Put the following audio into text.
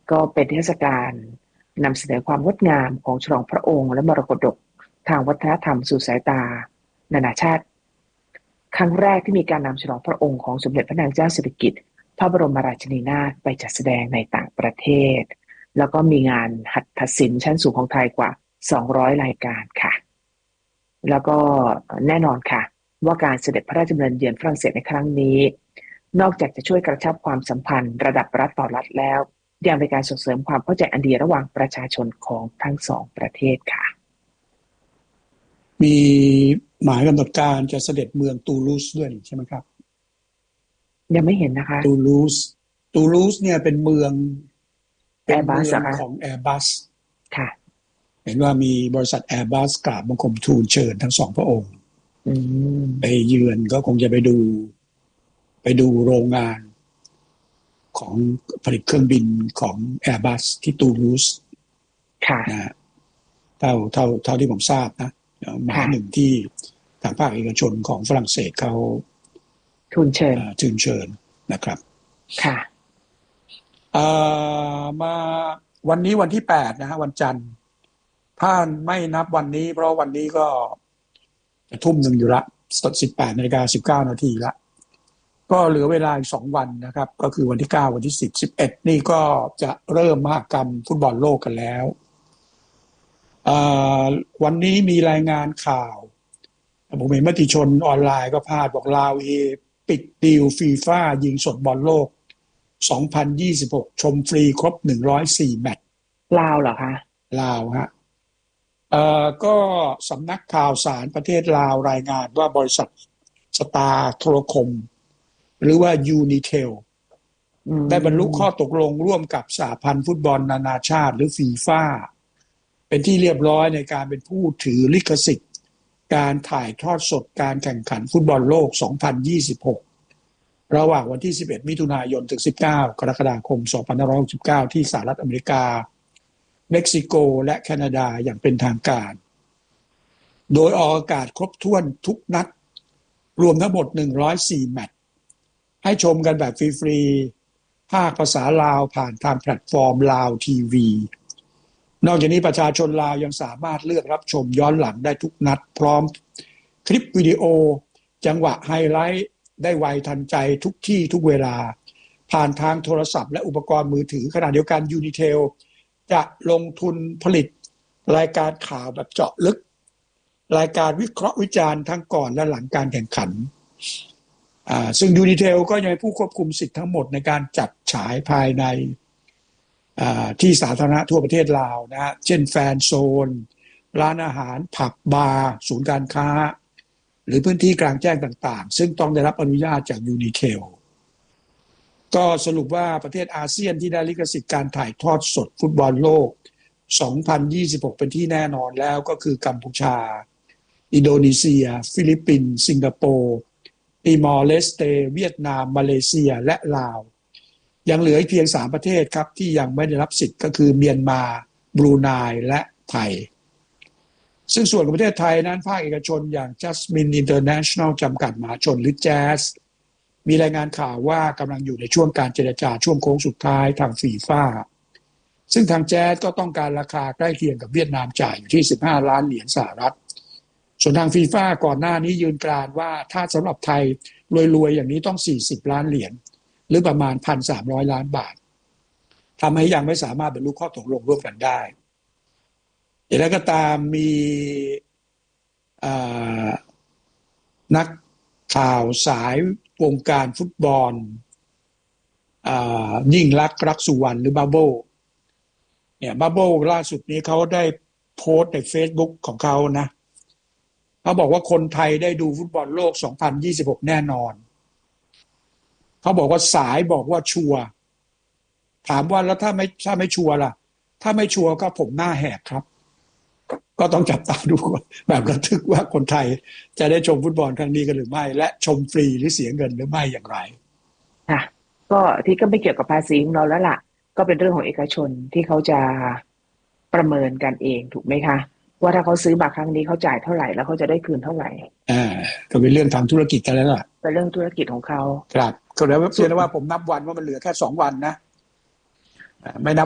ก็เป็นเทศกาลนำเสนอความงดงามของฉลองพระองค์และมรดกทางวัฒนธรรมสู่สายตานานาชาติครั้งแรกที่มีการนำฉลองพระองค์ของสมเด็จพระนางเจ้าสิริกิติ์พระบรมราชินีนาถไปจัดแสดงในต่างประเทศแล้วก็มีงานหัตถศิลป์ชั้นสูงของไทยกว่า200รายการค่ะแล้วก็แน่นอนค่ะว่าการเสด็จพระราชดำเนินเยือนฝรั่งเศสในครั้งนี้นอกจากจะช่วยกระชับความสัมพันธ์ระดับรัฐต่อรัฐแล้วยังเป็นการส่งเสริมความเข้าใจอันดีระหว่างประชาชนของทั้งสองประเทศค่ะมีหมายกำหนดการจะเสด็จเมืองตูลูสด้วยใช่ไหมครับยังไม่เห็นนะคะตูลูสเนี่ยเป็นเมืองของ Airbus ค่ะเห็นว่ามีบริษัท Airbus กราบบังคมทูลเชิญทั้งสองพระองค์ไปเยือนก็คงจะไปดูโรงงานของผลิตเครื่องบินของ Airbus ที่ตูลูสค่ะนะเท่าที่ผมทราบนะหมายหนึ่งที่ทางภาคเอกชนของฝรั่งเศสเขาทูลเชิญนะครับค่ะมาวันนี้วันที่8นะฮะวันจันทร์ถ้าไม่นับวันนี้เพราะวันนี้ก็จะทุ่มหนึ่งอยู่ละ18:19 นาทีละก็เหลือเวลาอีก2วันนะครับก็คือวันที่9วันที่10 11นี่ก็จะเริ่มมหกรรมฟุตบอลโลกกันแล้ววันนี้มีรายงานข่าวผมเห็นมติชนออนไลน์ก็พาดบอกลาวปิดดีลฟีฟ่ายิงสดบอลโลก2026ชมฟรีครบ104แมตช์ลาวเหรอคะลาวฮะก็สำนักข่าวสารประเทศลาวรายงานว่าบริษัทสตาร์โทรคมหรือว่า Unitel ได้บรรลุข้อตกลงร่วมกับสหพันธ์ฟุตบอลนานาชาติหรือฟีฟ่าเป็นที่เรียบร้อยในการเป็นผู้ถือลิขสิทธิ์การถ่ายทอดสดการแข่งขันฟุตบอลโลก2026ระหว่างวันที่11มิถุนายนถึง19กรกฎาคม2569ที่สหรัฐอเมริกาเม็กซิโกและแคนาดาอย่างเป็นทางการโดยออกอากาศครบถ้วนทุกนัดรวมทั้งหมด104แมตช์ให้ชมกันแบบฟรีๆภาคภาษาลาวผ่านทางแพลตฟอร์มลาวทีวีนอกจากนี้ประชาชนลาวยังสามารถเลือกรับชมย้อนหลังได้ทุกนัดพร้อมคลิปวิดีโอจังหวะไฮไลท์ได้ไวทันใจทุกที่ทุกเวลาผ่านทางโทรศัพท์และอุปกรณ์มือถือขณะเดียวกัน Unitel จะลงทุนผลิตรายการข่าวแบบเจาะลึกรายการวิเคราะห์วิจารณ์ทั้งก่อนและหลังการแข่งขันซึ่ง Unitel ก็ยังเป็นผู้ควบคุมสิทธิ์ทั้งหมดในการจัดฉายภายในที่สาธารณะทั่วประเทศลาวนะเช่นแฟนโซนร้านอาหารผับบาร์ศูนย์การค้าหรือพื้นที่กลางแจ้งต่างๆซึ่งต้องได้รับอนุญาตจาก Unitel ก็สรุปว่าประเทศอาเซียนที่ได้ลิขสิทธิ์การถ่ายทอดสดฟุตบอลโลก2026เป็นที่แน่นอนแล้วก็คือกัมพูชาอินโดนีเซียฟิลิปปินส์สิงคโปร์ติมอร์เลสเตเวียดนามมาเลเซียและลาวยังเหลือเพียง3ประเทศครับที่ยังไม่ได้รับสิทธิ์ก็คือเมียนมาบรูไนและไทยซึ่งส่วนของประเทศไทยนั้นภาคเอกชนอย่าง Jasmine International จำกัดมหาชนหรือ Jazz มีรายงานข่าวว่ากำลังอยู่ในช่วงการเจรจาช่วงโค้งสุดท้ายทางฟีฟ่าซึ่งทาง Jazz ก็ต้องการราคาใกล้เคียงกับเวียดนามจ่ายอยู่ที่$15 ล้านสหรัฐส่วนทางฟีฟ่าก่อนหน้านี้ยืนกรานว่าถ้าสำหรับไทยรวยๆอย่างนี้ต้อง$40 ล้านหรือประมาณ 1,300 ล้านบาททำให้ยังไม่สามารถบรรลุข้อตกลงร่วมกันได้อย่างไรก็ตามมีนักข่าวสายวงการฟุตบอลยิ่งลักษณ์รักสุวรรณหรือบับเบิ้ลเนี่ยบับเบิ้ลล่าสุดนี้เขาได้โพสต์ใน Facebook ของเขานะเขาบอกว่าคนไทยได้ดูฟุตบอลโลก2026แน่นอนเขาบอกว่าสายบอกว่าชัวร์ถามว่าแล้วถ้าไม่ชัวร์ล่ะถ้าไม่ชัวร์ก็ผมหน้าแหกครับก็ต้องจับตาดูแบบระทึกว่าคนไทยจะได้ชมฟุตบอลครั้งนี้กันหรือไม่และชมฟรีหรือเสียเงินหรือไม่อย่างไรค่ะก็ที่ก็ไม่เกี่ยวกับภาษีของเราแล้วล่ะก็เป็นเรื่องของเอกชนที่เขาจะประเมินกันเองถูกไหมคะว่าถ้าเขาซื้อบัตรครั้งนี้เขาจ่ายเท่าไหร่แล้วเขาจะได้คืนเท่าไหร่ก็เป็นเรื่องทางธุรกิจกันแล้วล่ะเป็นเรื่องธุรกิจของเขาครับก็แล้วเพียงแต่ว่าผมนับวันว่ามันเหลือแค่2วันนะไม่นับ